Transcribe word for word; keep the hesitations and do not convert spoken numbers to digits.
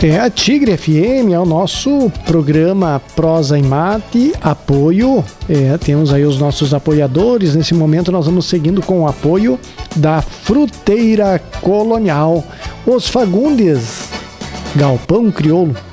É a Tigre F M, é o nosso programa Prosa em Mate, apoio, é, temos aí os nossos apoiadores. Nesse momento nós vamos seguindo com o apoio da Fruteira Colonial, Os Fagundes, Galpão Crioulo,